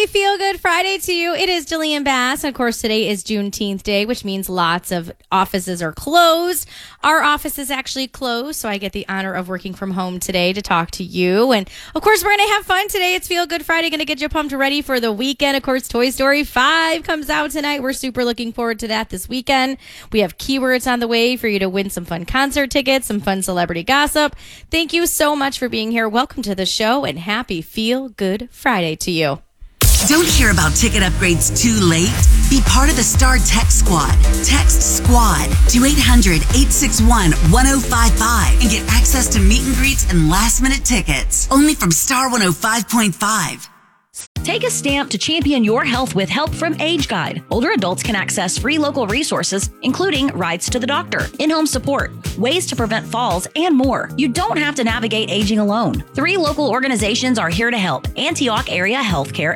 Feel Good Friday to you. It is Jillian Bass. And of course, today is Juneteenth Day, which means lots of offices are closed. Our office is actually closed, so I get the honor of working from home today to talk to you. And of course, we're going to have fun today. It's Feel Good Friday, going to get you pumped ready for the weekend. Of course, Toy Story 5 comes out tonight. We're super looking forward to that this weekend. We have keywords on the way for you to win some fun concert tickets, some fun celebrity gossip. Thank you so much for being here. Welcome to the show, and happy Feel Good Friday to you. Don't hear about ticket upgrades too late? Be part of the Star Text Squad. Text SQUAD to 800-861-1055 and get access to meet and greets and last-minute tickets. Only from Star 105.5. Take a stamp to champion your health with help from Age Guide. Older adults can access free local resources, including rides to the doctor, in-home support, ways to prevent falls, and more. You don't have to navigate aging alone. 3 local organizations are here to help: Antioch Area Healthcare,